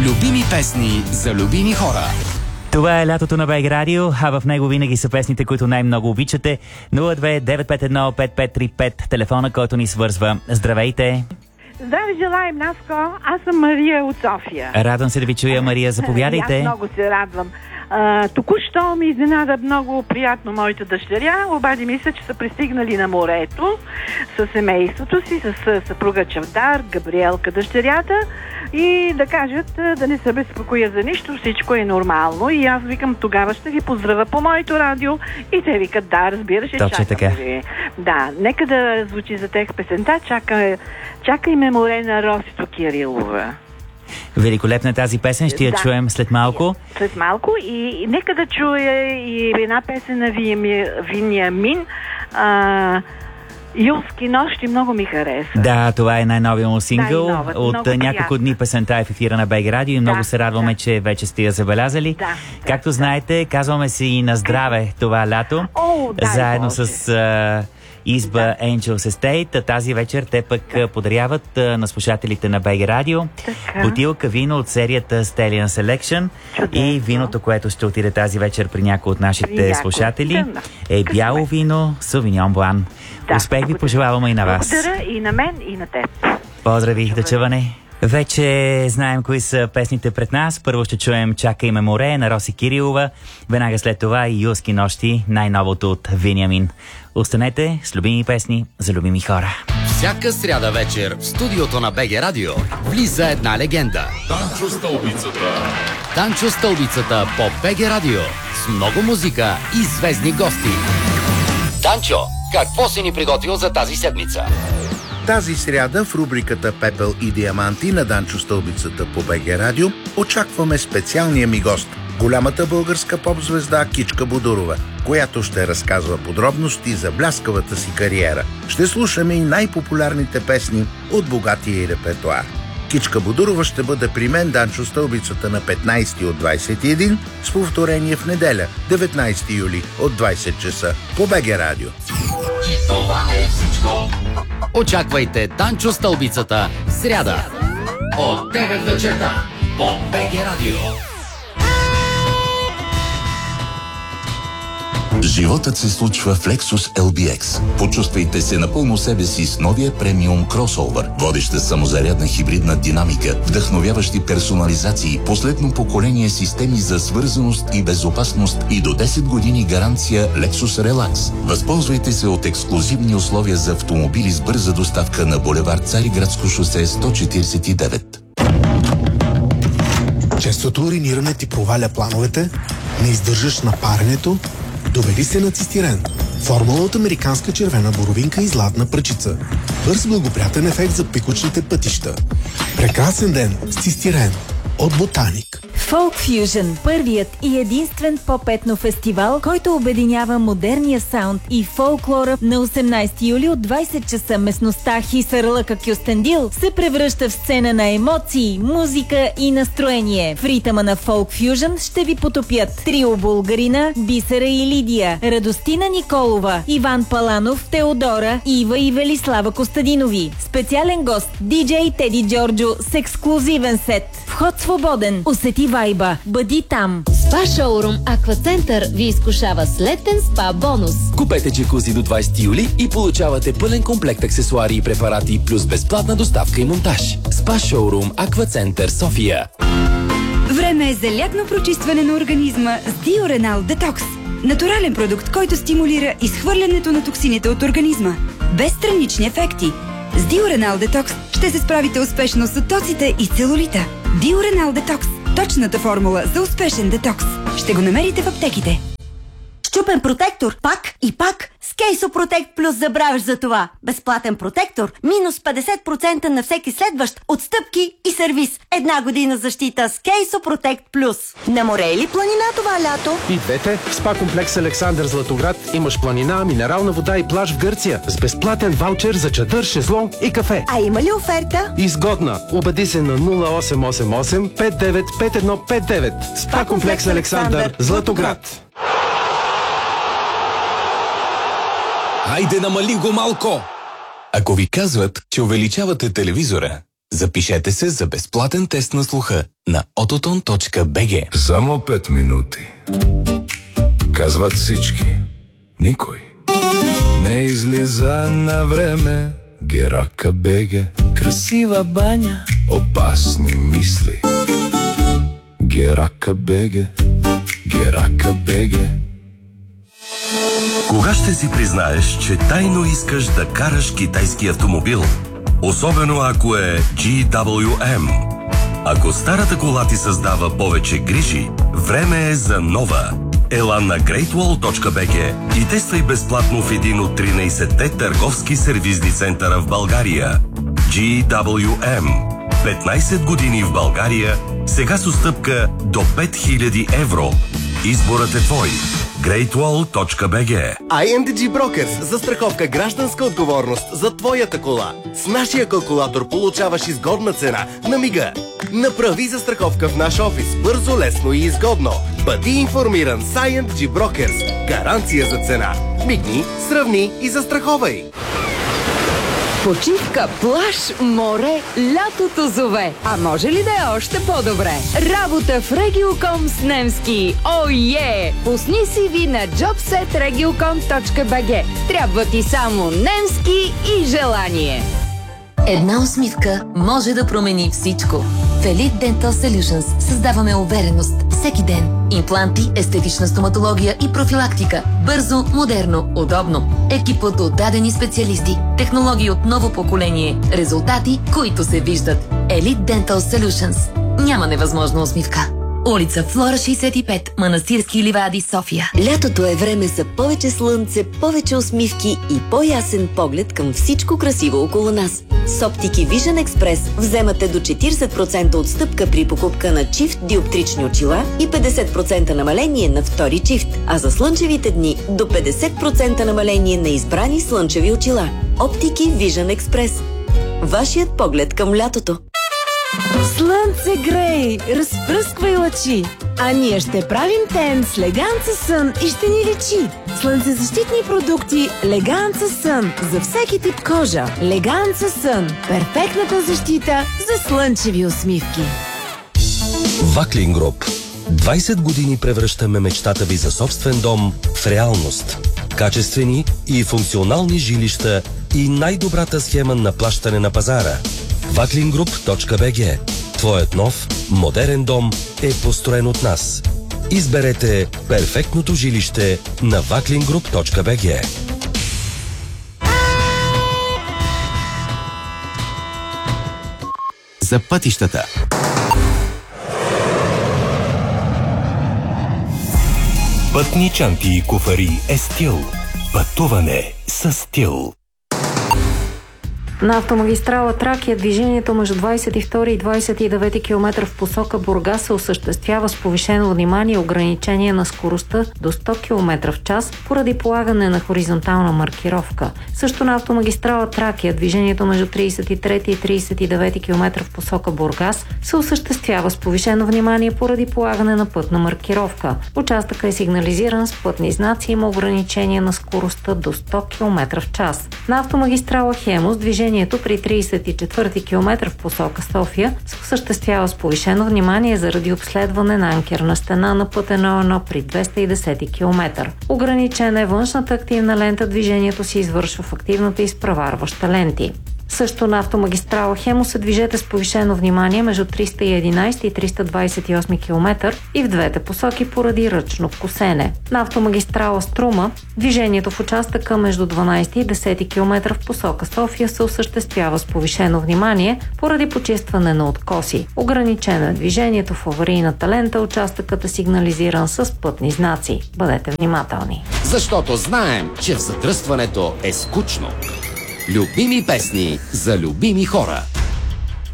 Любими песни за любими хора. Това е лятото на БГ Радио, а в него винаги са песните, които най-много обичате. 02-951-5535, телефона, който ни свързва. Здравейте! Здравей, желаем, Наско. Аз съм Мария от София. Радвам се да ви чуя, Мария. Заповядайте. Аз много се радвам. Току-що ми изненада много приятно моята дъщеря. Обади мисля, че са пристигнали на морето с семейството си, с съпруга Чавдар, Габриелка, дъщерята, и да кажат да не се безпокоя за нищо, всичко е нормално. И аз викам, тогава ще ви поздравя по моето радио. И те викат, да, разбираш, точно така. Да, нека да звучи за тех песента "Чакай ме море" на Росито Кирилова. Великолепна тази песен, ще я чуем след малко. След малко, и нека да чуя и една песен на Вениамин, "Юлски нощи", много ми хареса. Да, това е най-новия му сингъл. От няколко дни песента е в ефира на БГ Радио и много се радваме, че вече сте я забелязали. Както знаете, казваме си и на здраве това лято, заедно с изба Angels Estate. Тази вечер те пък подаряват на слушателите на БГ Радио бутилка вино от серията Stallion Selection. И виното, което ще отиде тази вечер при някои от нашите слушатели, е бяло вино Sauvignon Blanc. Успех ви пожелаваме и на вас. Благодаря и на мен, и на теб. Поздрави, до чуване. Вече знаем кои са песните пред нас. Първо ще чуем "Чакай ме море" на Роси Кирилова. Веднага след това и "Юлски нощи", най-новото от Вениамин. Останете с любими песни за любими хора. Всяка сряда вечер в студиото на БГ Радио влиза една легенда. Данчо Стълбицата. Данчо Стълбицата по БГ Радио с много музика и звездни гости. Данчо, какво си ни приготвил за тази седмица? Тази сряда в рубриката "Пепел и диаманти" на Данчо Стълбицата по БГ Радио очакваме специалния ми гост, голямата българска поп-звезда Кичка Бодурова, която ще разказва подробности за бляскавата си кариера. Ще слушаме и най-популярните песни от богатия й репертоар. Кичка Бодурова ще бъде при мен, Данчо Стълбицата, на 15 от 21, с повторение в неделя, 19 юли от 20 часа по БГ Радио. Това е всичко. Очаквайте Данчо Стълбицата в сряда от 9 вечерта по БГ Радио. Животът се случва в Lexus LBX. Почувствайте се напълно себе си с новия премиум кросовър. Водеща самозарядна хибридна динамика, вдъхновяващи персонализации, последно поколение системи за свързаност и безопасност и до 10 години гаранция Lexus Relax. Възползвайте се от ексклузивни условия за автомобили с бърза доставка на булевард Цариградско шосе 149. Честото уриниране ти проваля плановете, не издържаш на паренето. Доведи се на Цистирен. Формула от американска червена боровинка и златна пръчица. Бърз благоприятен ефект за пикочните пътища. Прекрасен ден с Цистирен от Ботаник. Folk Fusion – първият и единствен поп-етно фестивал, който обединява модерния саунд и фолклора. На 18 юли от 20 часа местността Хисарлъка Кюстендил се превръща в сцена на емоции, музика и настроение. В ритъма на Folk Fusion ще ви потопят трио Булгарина, Бисера и Лидия, Радостина Николова, Иван Паланов, Теодора, Ива и Велислава Костадинови. Специален гост диджей Теди Джорджо с ексклузивен сет. Вход свободен. Усети вайба. Бъди там. Спа шоурум Аквацентър ви изкушава с летен спа бонус. Купете джакузи до 20 юли и получавате пълен комплект аксесуари и препарати плюс безплатна доставка и монтаж. Спа шоурум Аквацентър София. Време е за лятно прочистване на организма с Диоренал Детокс. Натурален продукт, който стимулира изхвърлянето на токсините от организма. Без странични ефекти. С Диоренал Детокс ще се справите успешно с оттоците и целулита. Диоренал Детокс. Точната формула за успешен детокс. Ще го намерите в аптеките. Счупен протектор, пак и пак. С Кейсо Протект Плюс забравяш за това. Безплатен протектор, минус 50% на всеки следващ, отстъпки и сервис. 1 година защита с Кейсо Протект Плюс. На море или планина това лято? И двете. В спа комплекс Александър Златоград имаш планина, минерална вода и плаж в Гърция. С безплатен ваучер за чадър, шезлонг и кафе. А има ли оферта? Изгодна. Обади се на 0888 595159. Спа комплекс Александър Златоград. Хайде, намали го малко! Ако ви казват, че увеличавате телевизора, Запишете се за безплатен тест на слуха на ototon.bg. Само 5 минути. Казват всички. Никой не излиза на време. Герака БГ. Красива баня. Опасни мисли. Герака БГ. Герака БГ. Кога ще си признаеш, че тайно искаш да караш китайски автомобил? Особено ако е GWM. Ако старата кола ти създава повече грижи, време е за нова. Ела на greatwall.bg и тествай безплатно в един от 13-те търговски сервизни центъра в България. GWM. 15 години в България, сега с отстъпка до 5000 евро. Изборът е твой. greatwall.bg. INDG Brokers. Застраховка гражданска отговорност за твоята кола. С нашия калкулатор получаваш изгодна цена на мига. Направи застраховка в наш офис. Бързо, лесно и изгодно. Бъди информиран с INDG Brokers. Гаранция за цена. Мигни, сравни и застраховай. Почивка, плаж, море, лятото зове. А може ли да е още по-добре? Работа в Regiocom с немски. Ое! Пусни CV на jobset.regiocom.bg. Трябва ти само немски и желание. Една усмивка може да промени всичко. В Elite Dental Solutions създаваме увереност всеки ден. Импланти, естетична стоматология и профилактика. Бързо, модерно, удобно. Екип от отдадени специалисти. Технологии от ново поколение. Резултати, които се виждат. Elite Dental Solutions. Няма невъзможна усмивка. Улица Флора 65, Манастирски ливади, София. Лятото е време за повече слънце, повече усмивки и по-ясен поглед към всичко красиво около нас. С оптики Vision Express вземате до 40% отстъпка при покупка на чифт диоптрични очила и 50% намаление на втори чифт, а за слънчевите дни до 50% намаление на избрани слънчеви очила. Оптики Vision Express. Вашият поглед към лятото. Слънце грей, разпръсквай лъчи, а ние ще правим тен с Леганца Сън и ще ни лечи. Слънцезащитни продукти Леганца Сън за всеки тип кожа. Леганца Сън – перфектната защита за слънчеви усмивки. Ваклин Груп. 20 години превръщаме мечтата ви за собствен дом в реалност. Качествени и функционални жилища и най-добрата схема на плащане на пазара. Vaklingroup.bg. Твоят нов, модерен дом е построен от нас. Изберете перфектното жилище на Vaklingroup.bg. За пътищата. Пътни чанти и куфари е стил. Пътуване с стил. На автомагистрала Тракия движението между 22 и 29 км в посока Бургас се осъществява с повишено внимание и ограничение на скоростта до 100 км в час поради полагане на хоризонтална маркировка. Също на автомагистрала Тракия движението между 33 и 39 км в посока Бургас се осъществява с повишено внимание поради полагане на пътна маркировка. Участъкът е сигнализиран с пътни знаци и има ограничение на скоростта до 100 км в час. На автомагистрала Хемус движението при 34 км в посока София се осъществява с повишено внимание заради обследване на анкерна стена на път 1-1 при 210 км. Ограничена е външната активна лента, движението се извършва в активната изпреварваща ленти. Също на автомагистрала Хемус се движете с повишено внимание между 311 и 328 км и в двете посоки поради ръчно косене. На автомагистрала Струма движението в участъка между 12 и 10 км в посока София се осъществява с повишено внимание поради почистване на откоси. Ограничено е движението в аварийната лента, участъкът е сигнализиран с пътни знаци. Бъдете внимателни. Защото знаем, че в задръстването е скучно. Любими песни за любими хора.